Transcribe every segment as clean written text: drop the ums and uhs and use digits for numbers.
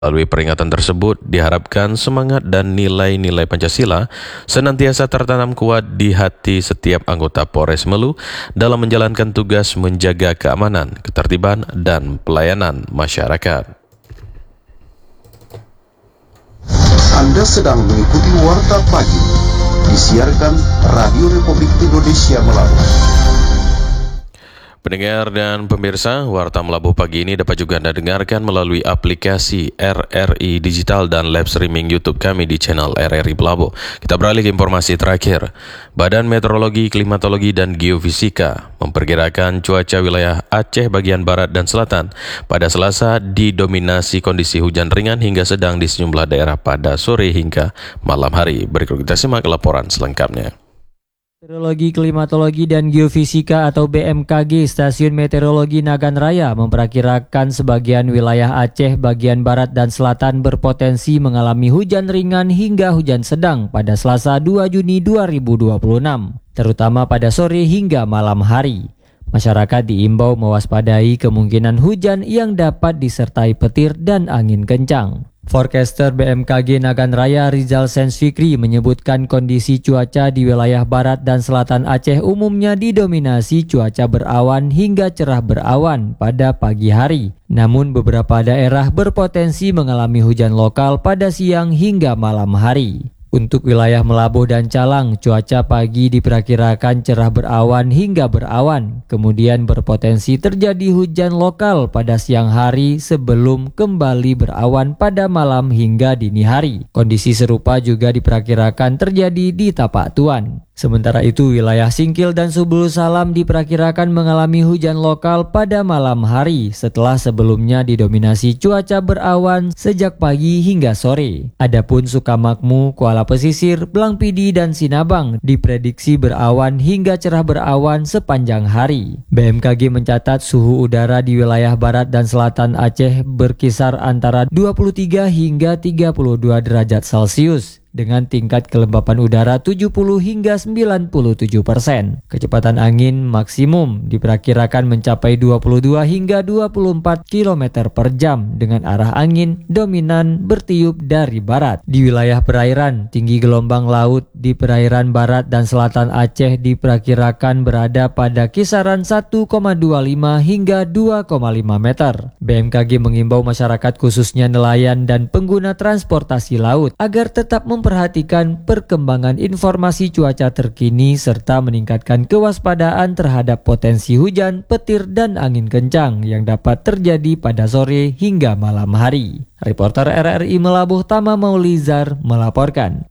Melalui peringatan tersebut, diharapkan semangat dan nilai-nilai Pancasila senantiasa tertanam kuat di hati setiap anggota Polres Melu dalam menjalankan tugas menjaga keamanan, ketertiban, dan pelayanan masyarakat. Anda sedang mengikuti Warta Pagi, disiarkan Radio Republik Indonesia melalui. Pendengar dan pemirsa, Warta Melabuh pagi ini dapat juga Anda dengarkan melalui aplikasi RRI Digital dan live streaming YouTube kami di channel RRI Melabuh. Kita beralih ke informasi terakhir. Badan Meteorologi, Klimatologi, dan Geofisika memperkirakan cuaca wilayah Aceh bagian barat dan selatan pada Selasa didominasi kondisi hujan ringan hingga sedang di sejumlah daerah pada sore hingga malam hari. Berikut kita simak laporan selengkapnya. Meteorologi, Klimatologi, dan Geofisika atau BMKG Stasiun Meteorologi Nagan Raya memperkirakan sebagian wilayah Aceh bagian barat dan selatan berpotensi mengalami hujan ringan hingga hujan sedang pada Selasa 2 Juni 2026, terutama pada sore hingga malam hari. Masyarakat diimbau mewaspadai kemungkinan hujan yang dapat disertai petir dan angin kencang. Forecaster BMKG Nagan Raya Rizal Sensfikri menyebutkan kondisi cuaca di wilayah barat dan selatan Aceh umumnya didominasi cuaca berawan hingga cerah berawan pada pagi hari. Namun beberapa daerah berpotensi mengalami hujan lokal pada siang hingga malam hari. Untuk wilayah Melabuh dan Calang, cuaca pagi diperkirakan cerah berawan hingga berawan, kemudian berpotensi terjadi hujan lokal pada siang hari sebelum kembali berawan pada malam hingga dini hari. Kondisi serupa juga diperkirakan terjadi di Tapak Tuan. Sementara itu, wilayah Singkil dan Subul Salam diperkirakan mengalami hujan lokal pada malam hari setelah sebelumnya didominasi cuaca berawan sejak pagi hingga sore. Adapun Sukamakmu, Kuala Pesisir, Blangpidi, dan Sinabang diprediksi berawan hingga cerah berawan sepanjang hari. BMKG mencatat suhu udara di wilayah barat dan selatan Aceh berkisar antara 23 hingga 32 derajat Celcius. Dengan tingkat kelembapan udara 70 hingga 97%. Kecepatan angin maksimum diperkirakan mencapai 22 hingga 24 km per jam dengan arah angin dominan bertiup dari barat. Di wilayah perairan, tinggi gelombang laut di perairan barat dan selatan Aceh diperkirakan berada pada kisaran 1,25 hingga 2,5 meter. BMKG mengimbau masyarakat khususnya nelayan dan pengguna transportasi laut agar tetap memperhatikan perkembangan informasi cuaca terkini serta meningkatkan kewaspadaan terhadap potensi hujan, petir, dan angin kencang yang dapat terjadi pada sore hingga malam hari. Reporter RRI Melabuh Tama Maulizar melaporkan.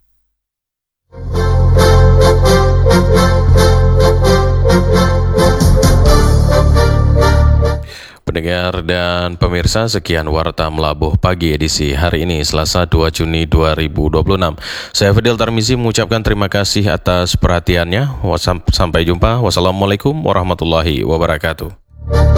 Pendengar dan pemirsa, sekian Warta Melabuh pagi edisi hari ini Selasa 2 Juni 2026. Saya Fadil Tarmizi mengucapkan terima kasih atas perhatiannya. Sampai jumpa. Wassalamualaikum warahmatullahi wabarakatuh.